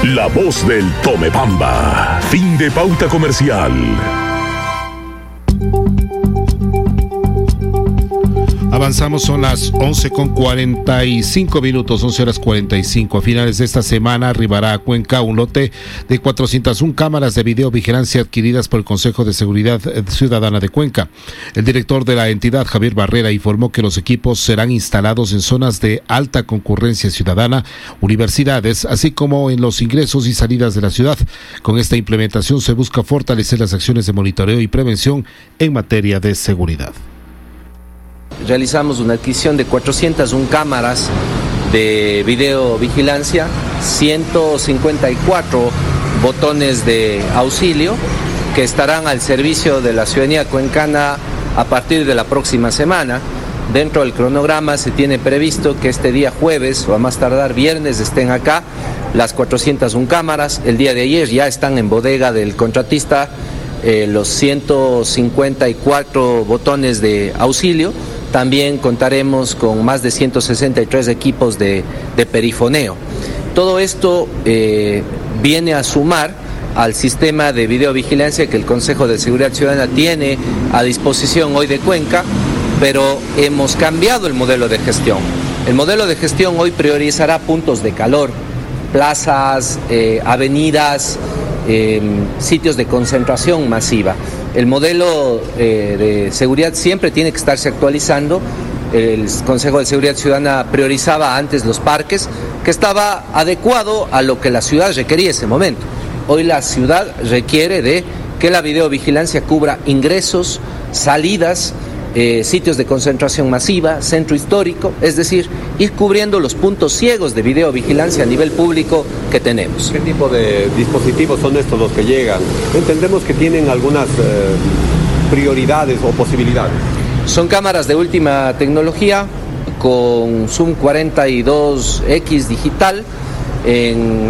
La voz del Tomebamba. Fin de pauta comercial. Avanzamos, son las 11:45 minutos, 11:45. A finales de esta semana arribará a Cuenca un lote de 401 cámaras de videovigilancia adquiridas por el Consejo de Seguridad Ciudadana de Cuenca. El director de la entidad, Javier Barrera, informó que los equipos serán instalados en zonas de alta concurrencia ciudadana, universidades, así como en los ingresos y salidas de la ciudad. Con esta implementación se busca fortalecer las acciones de monitoreo y prevención en materia de seguridad. Realizamos una adquisición de 401 cámaras de videovigilancia, 154 botones de auxilio que estarán al servicio de la ciudadanía cuencana a partir de la próxima semana. Dentro del cronograma se tiene previsto que este día jueves o a más tardar viernes estén acá las 401 cámaras. El día de ayer ya están en bodega del contratista los 154 botones de auxilio. También contaremos con más de 163 equipos de perifoneo. Todo esto viene a sumar al sistema de videovigilancia que el Consejo de Seguridad Ciudadana tiene a disposición hoy de Cuenca, pero hemos cambiado el modelo de gestión. El modelo de gestión hoy priorizará puntos de calor, plazas, avenidas, sitios de concentración masiva. El modelo de seguridad siempre tiene que estarse actualizando. El Consejo de Seguridad Ciudadana priorizaba antes los parques, que estaba adecuado a lo que la ciudad requería en ese momento. Hoy la ciudad requiere de que la videovigilancia cubra ingresos, salidas, sitios de concentración masiva, centro histórico, es decir, ir cubriendo los puntos ciegos de videovigilancia a nivel público que tenemos. ¿Qué tipo de dispositivos son estos los que llegan? Entendemos que tienen algunas prioridades o posibilidades. Son cámaras de última tecnología con Zoom 42X digital, en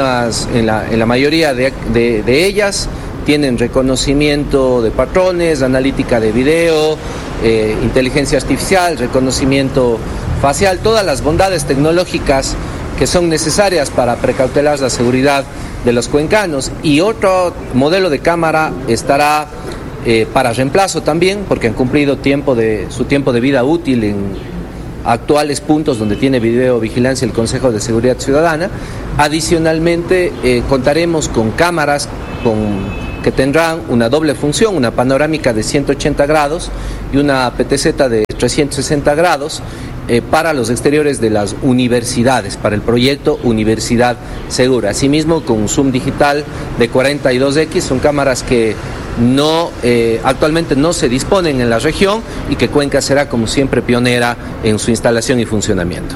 la mayoría de ellas tienen reconocimiento de patrones, analítica de video, inteligencia artificial, reconocimiento facial, todas las bondades tecnológicas que son necesarias para precautelar la seguridad de los cuencanos. Y otro modelo de cámara estará para reemplazo también, porque han cumplido su tiempo de vida útil en actuales puntos donde tiene videovigilancia el Consejo de Seguridad Ciudadana. Adicionalmente, contaremos con cámaras que tendrán una doble función, una panorámica de 180 grados y una PTZ de 360 grados para los exteriores de las universidades, para el proyecto Universidad Segura. Asimismo, con un zoom digital de 42X, son cámaras que actualmente no se disponen en la región y que Cuenca será, como siempre, pionera en su instalación y funcionamiento.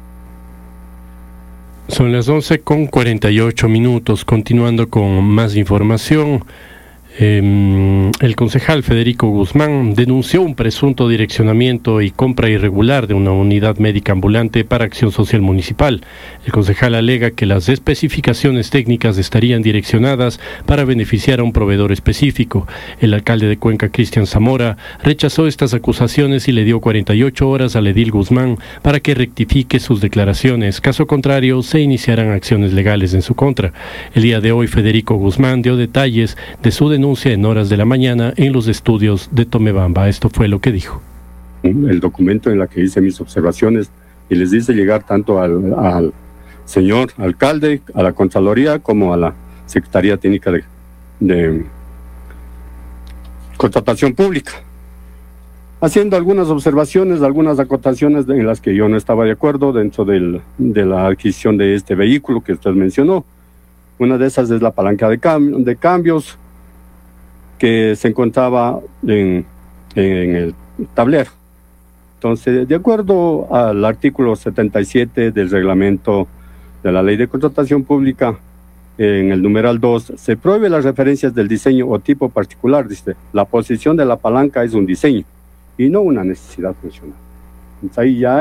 Son las 11:48 minutos. Continuando con más información, el concejal Federico Guzmán denunció un presunto direccionamiento y compra irregular de una unidad médica ambulante para Acción Social Municipal. El concejal alega que las especificaciones técnicas estarían direccionadas para beneficiar a un proveedor específico. El alcalde de Cuenca, Cristian Zamora, rechazó estas acusaciones y le dio 48 horas al edil Guzmán para que rectifique sus declaraciones. Caso contrario, se iniciarán acciones legales en su contra. El día de hoy, Federico Guzmán dio detalles de su denuncia en horas de la mañana en los estudios de Tomebamba. Esto fue lo que dijo. El documento en el que hice mis observaciones y les hice llegar tanto al señor alcalde, a la Contraloría, como a la Secretaría Técnica de Contratación Pública, haciendo algunas observaciones, algunas acotaciones en las que yo no estaba de acuerdo dentro de la adquisición de este vehículo que usted mencionó. Una de esas es la palanca de cambios que se encontraba en el tablero. Entonces, de acuerdo al artículo 77 del reglamento de la Ley de Contratación Pública, en el numeral 2, se prohíbe las referencias del diseño o tipo particular. Dice, la posición de la palanca es un diseño y no una necesidad funcional. Entonces, ahí ya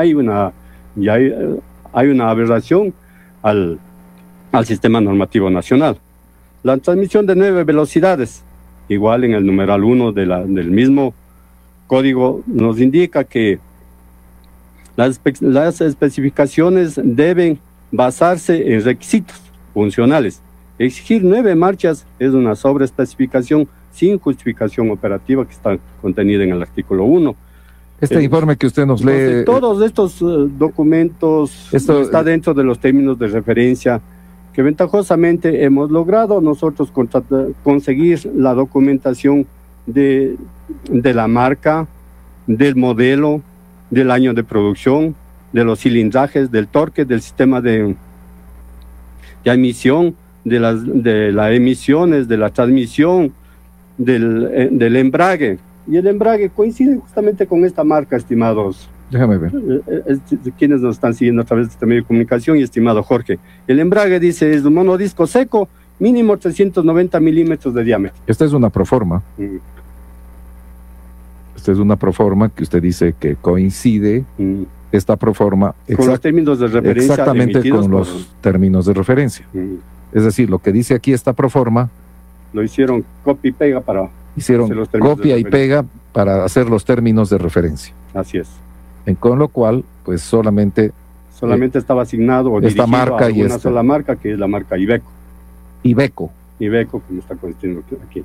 hay una aberración al sistema normativo nacional. La transmisión de 9 velocidades, igual en el numeral 1 del mismo código, nos indica que las especificaciones deben basarse en requisitos funcionales. Exigir 9 marchas es una sobreespecificación sin justificación operativa que está contenida en el artículo 1. Este informe que usted nos lee... Entonces, todos estos documentos está dentro de los términos de referencia que ventajosamente hemos logrado nosotros conseguir la documentación de la marca, del modelo, del año de producción, de los cilindrajes, del torque, del sistema de emisión, de las emisiones, de la transmisión, del embrague. Y el embrague coincide justamente con esta marca, estimados. Déjame ver. Quienes nos están siguiendo a través de este medio de comunicación, y estimado Jorge. El embrague dice, es un monodisco seco, mínimo 390 milímetros de diámetro. Esta es una proforma. Esta es una proforma que usted dice que coincide, esta proforma, con los términos de referencia. Exactamente con los términos de referencia. Es decir, lo que dice aquí esta proforma, lo hicieron copia y pega para... Hicieron copia y pega para hacer los términos de referencia. Así es. Con lo cual, pues solamente estaba asignado o esta marca a una sola marca, que es la marca Iveco. Iveco, como está conociendo aquí.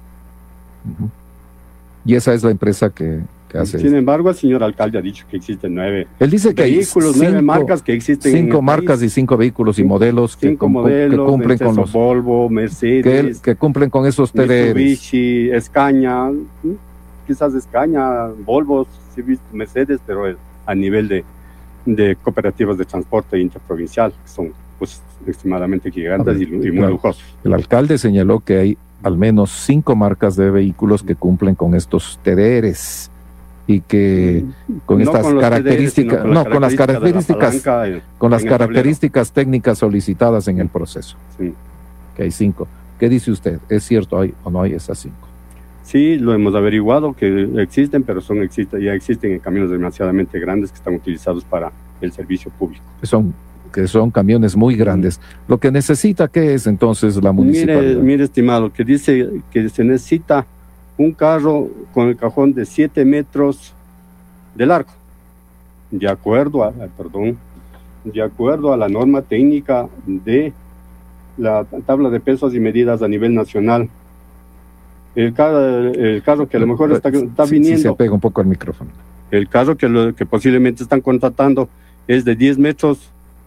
Y esa es la empresa que hace. Sin embargo, el señor alcalde ha dicho que existen 9 Él dice que vehículos, 9 marcas que existen. 5 marcas país. Y 5 vehículos y modelos que cumplen con los Volvo, Mercedes, que cumplen con esos TDRs. Mitsubishi, Scania, quizás Scania, Volvo, sí he visto Mercedes, pero a nivel de cooperativas de transporte interprovincial, que son pues extremadamente gigantes y muy lujosos. El alcalde señaló que hay al menos 5 marcas de vehículos que cumplen con estos TDRs y que con estas características, con las características técnicas solicitadas en el proceso. Sí. Que hay 5. ¿Qué dice usted? ¿Es cierto hay o no hay esas 5? Sí, lo hemos averiguado que existen, pero ya existen en camiones demasiadamente grandes que están utilizados para el servicio público. Que son camiones muy grandes. Lo que necesita, ¿qué es entonces la municipalidad? Mire, estimado, que dice que se necesita un carro con el cajón de 7 metros de largo, de acuerdo a la norma técnica de la tabla de pesos y medidas a nivel nacional. El carro que a lo mejor está viniendo... Sí, se pega un poco al micrófono. El carro que posiblemente están contratando es de 10 metros,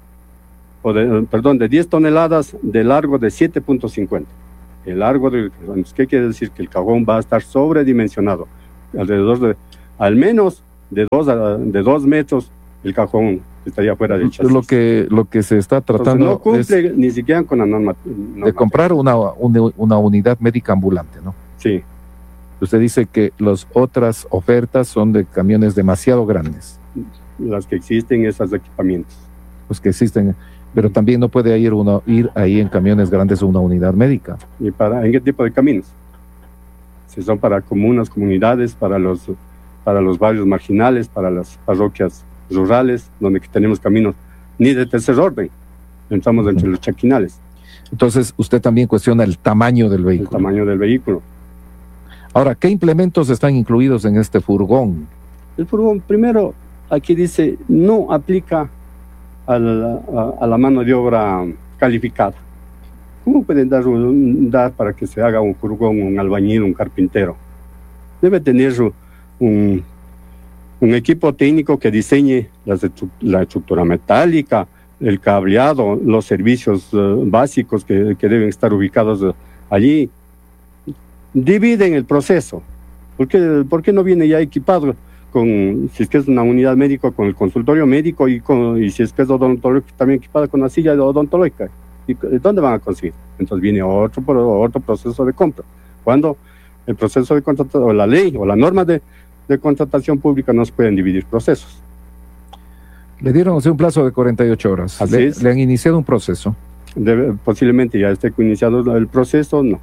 de 10 toneladas de largo de 7.50. El largo ¿qué quiere decir? Que el cajón va a estar sobredimensionado. Alrededor de, al menos de 2 metros, el cajón estaría fuera del chasis. Lo que se está tratando... Entonces, no cumple ni siquiera con la norma de comprar una unidad médica ambulante, ¿no? Sí. Usted dice que las otras ofertas son de camiones demasiado grandes. Las que existen, esos equipamientos. Los que existen... Pero también no puede ir ahí en camiones grandes una unidad médica. ¿Y en qué tipo de caminos? Si son para comunidades, para los barrios marginales, para las parroquias rurales, donde tenemos caminos ni de tercer orden. Entramos entre los chaquinales. Entonces, usted también cuestiona el tamaño del vehículo. El tamaño del vehículo. Ahora, ¿qué implementos están incluidos en este furgón? El furgón, primero, aquí dice, no aplica a la mano de obra calificada. ¿Cómo pueden dar para que se haga un furgón, un albañil, un carpintero? Debe tener un equipo técnico que diseñe la estructura metálica, el cableado, los servicios básicos que deben estar ubicados allí. Dividen el proceso. ¿Por qué no viene ya equipado? Si es que es una unidad médica, con el consultorio médico y si es que es odontológico, también equipada con la silla odontológica. ¿Y dónde van a conseguir? Entonces viene otro proceso de compra. Cuando el proceso de contratación, o la ley, o la norma de contratación pública, no se pueden dividir procesos. Le dieron un plazo de 48 horas. Le han iniciado un proceso. Posiblemente ya esté iniciado el proceso, no.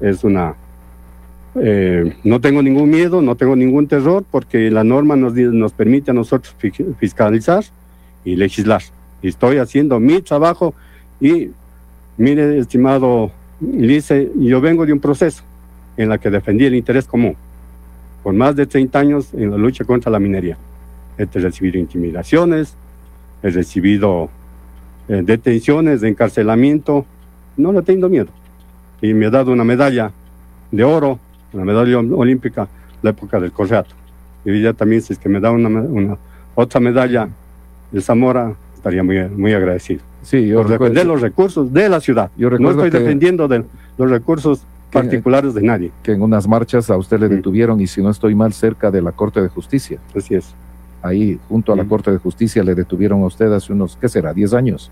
No tengo ningún miedo, no tengo ningún terror, porque la norma nos permite a nosotros fiscalizar y legislar. Y estoy haciendo mi trabajo y, mire, estimado Lice, yo vengo de un proceso en la que defendí el interés común por más de 30 años en la lucha contra la minería. He recibido intimidaciones, he recibido detenciones, de encarcelamiento, no le he tenido miedo. Y me ha dado una medalla de oro, una medalla olímpica, la época del Correato. Y hoy día también, si es que me da una otra medalla de Zamora, estaría muy agradecido. Sí, yo recuerdo, de los recursos de la ciudad. Yo no estoy dependiendo de los recursos particulares de nadie. Que en unas marchas a usted le detuvieron, y si no estoy mal, cerca de la Corte de Justicia. Así es. Ahí, junto a la Corte de Justicia, le detuvieron a usted hace unos, ¿qué será? ¿10 años?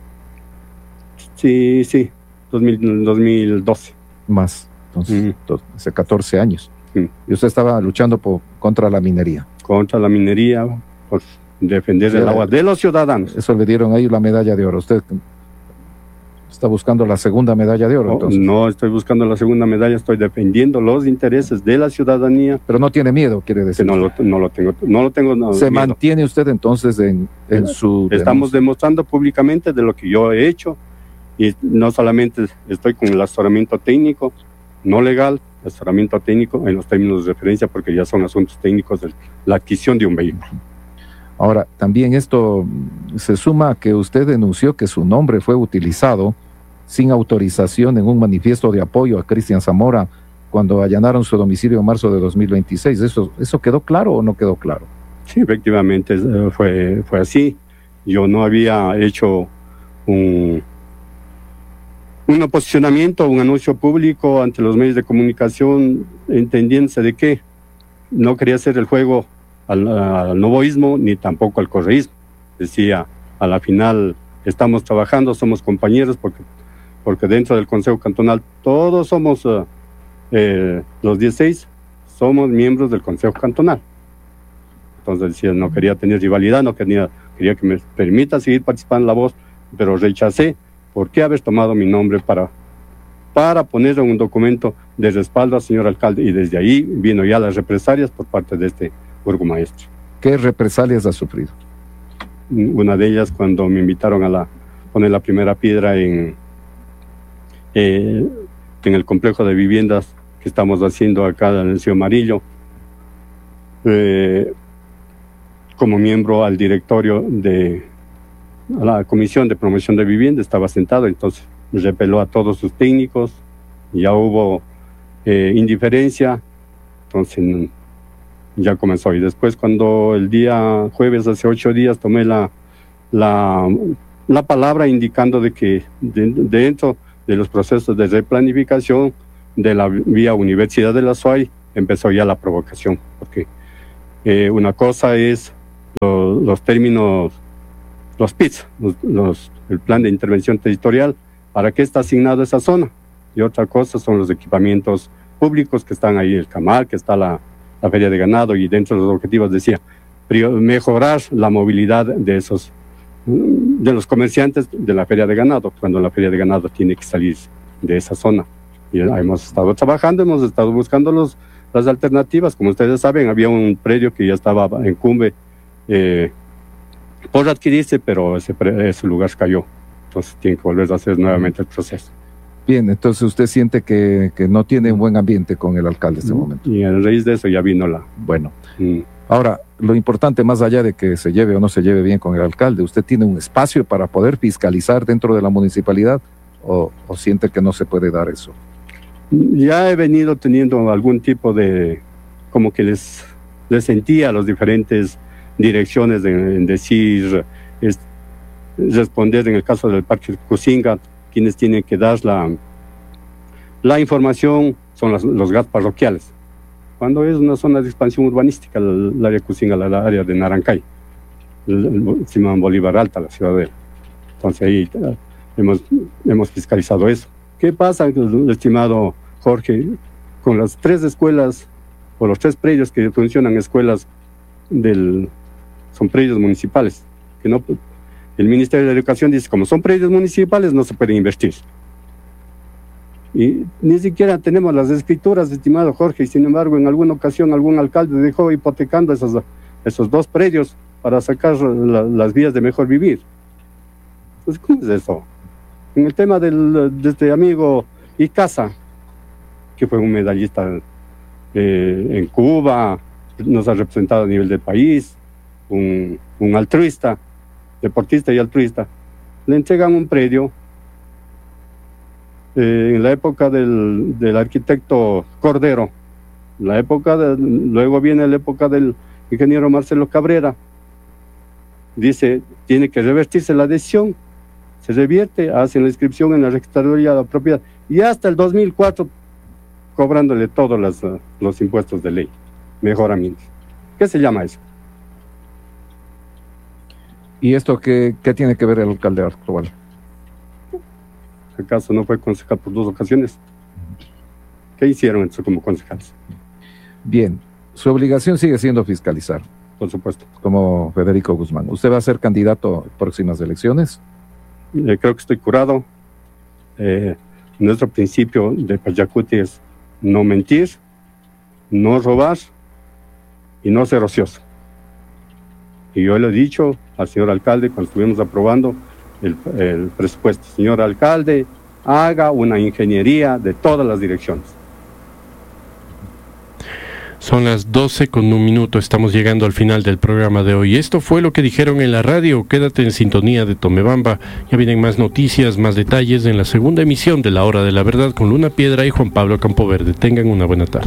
Sí, 2012. Más, entonces, hace 14 años. Y usted estaba luchando contra la minería. Contra la minería, por defender el agua de los ciudadanos. Eso le dieron ahí la medalla de oro. ¿Usted está buscando la segunda medalla de oro, entonces? No estoy buscando la segunda medalla, estoy defendiendo los intereses de la ciudadanía. Pero no tiene miedo, quiere decir. No lo tengo. ¿Se mantiene usted entonces en su... Estamos demostrando públicamente de lo que yo he hecho, y no solamente estoy con el asesoramiento técnico, no legal, asesoramiento técnico en los términos de referencia, porque ya son asuntos técnicos de la adquisición de un vehículo. Ahora, también esto se suma a que usted denunció que su nombre fue utilizado sin autorización en un manifiesto de apoyo a Cristian Zamora cuando allanaron su domicilio en marzo de 2026. ¿Eso quedó claro o no quedó claro? Sí, efectivamente fue así. Yo no había hecho un posicionamiento, un anuncio público ante los medios de comunicación, entendiéndose de que no quería hacer el juego al novoísmo ni tampoco al correísmo. Decía, a la final estamos trabajando, somos compañeros, porque dentro del Consejo Cantonal todos somos, los 16 somos miembros del Consejo Cantonal. Entonces decía, no quería tener rivalidad, quería que me permita seguir participando en La Voz, pero rechacé. ¿Por qué haber tomado mi nombre para poner en un documento de respaldo al señor alcalde? Y desde ahí vino ya las represalias por parte de este burgomaestre. ¿Qué represalias ha sufrido? Una de ellas cuando me invitaron a poner la primera piedra en el complejo de viviendas que estamos haciendo acá en el Ciudad Amarillo. Como miembro al directorio a la Comisión de Promoción de Vivienda estaba sentado, entonces repeló a todos sus técnicos, ya hubo indiferencia, entonces ya comenzó. Y después, cuando el día jueves, hace 8 días, tomé la palabra indicando de que dentro de los procesos de replanificación de la vía Universidad de la SUAY empezó ya la provocación, porque una cosa es los términos, los PITS, el plan de intervención territorial, para qué está asignado esa zona, y otra cosa son los equipamientos públicos que están ahí, el CAMAR, que está la feria de ganado, y dentro de los objetivos decía mejorar la movilidad de los comerciantes de la feria de ganado, cuando la feria de ganado tiene que salir de esa zona. Y hemos estado trabajando, hemos estado buscando las alternativas. Como ustedes saben, había un predio que ya estaba en Cumbe por adquirirse, pero ese lugar cayó. Entonces tiene que volver a hacer nuevamente el proceso. Bien, entonces usted siente que no tiene un buen ambiente con el alcalde en este momento. Y a raíz de eso ya vino Bueno, ahora, lo importante, más allá de que se lleve o no se lleve bien con el alcalde, ¿usted tiene un espacio para poder fiscalizar dentro de la municipalidad o siente que no se puede dar eso? Ya he venido teniendo algún tipo de, como que les sentía a las diferentes direcciones en decir, responder en el caso del Parque Cusinga, quienes tienen que dar la información son los GAT parroquiales. Cuando es una zona de expansión urbanística, el área Cusinga, la área de Narancay, el Simón Bolívar Alta, la ciudadela. Entonces ahí hemos fiscalizado eso. ¿Qué pasa, estimado Jorge, con las 3 escuelas o los 3 predios que funcionan escuelas son predios municipales? Que no, el Ministerio de Educación dice, como son predios municipales, no se puede invertir. Y ni siquiera tenemos las escrituras, estimado Jorge, y sin embargo, en alguna ocasión algún alcalde dejó hipotecando esos 2 predios para sacar las vías de mejor vivir. Pues, ¿cómo es eso? En el tema de este amigo Icaza, que fue un medallista en Cuba, nos ha representado a nivel del país, un altruista, deportista y altruista, le entregan un predio en la época del arquitecto Cordero, luego viene la época del ingeniero Marcelo Cabrera. Dice, tiene que revertirse la decisión, se revierte, hacen la inscripción en la registraduría de la propiedad, y hasta el 2004 cobrándole todos los impuestos de ley, mejoramientos. ¿Qué se llama eso? ¿Y esto qué tiene que ver el alcalde actual? ¿Acaso no fue concejal por 2 ocasiones? ¿Qué hicieron como concejales? Bien, su obligación sigue siendo fiscalizar. Por supuesto. Como Federico Guzmán. ¿Usted va a ser candidato a próximas elecciones? Creo que estoy curado. Nuestro principio de Pachacuti es no mentir, no robar y no ser ocioso. Y yo le he dicho al señor alcalde cuando estuvimos aprobando el presupuesto: señor alcalde, haga una ingeniería de todas las direcciones. Son las 12:01, estamos llegando al final del programa de hoy. Esto fue lo que dijeron en la radio. Quédate en sintonía de Tomebamba. Ya vienen más noticias, más detalles en la segunda emisión de La Hora de la Verdad con Luna Piedra y Juan Pablo Campoverde. Tengan una buena tarde.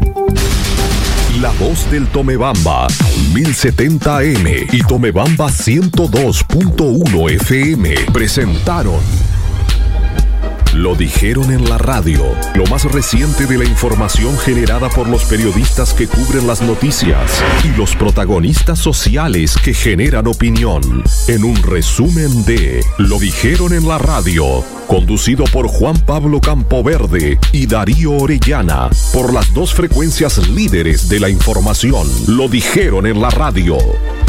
La voz del Tomebamba, 1070 AM y Tomebamba 102.1 FM presentaron Lo dijeron en la radio, lo más reciente de la información generada por los periodistas que cubren las noticias y los protagonistas sociales que generan opinión. En un resumen de Lo dijeron en la radio, conducido por Juan Pablo Campoverde y Darío Orellana, por las 2 frecuencias líderes de la información. Lo dijeron en la radio.